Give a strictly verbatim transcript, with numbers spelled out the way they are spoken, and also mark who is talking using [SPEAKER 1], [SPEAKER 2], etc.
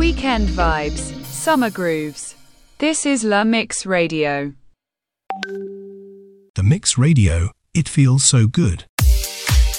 [SPEAKER 1] Weekend vibes, summer grooves. This is La Mix Radio.
[SPEAKER 2] The Mix Radio, it feels so good.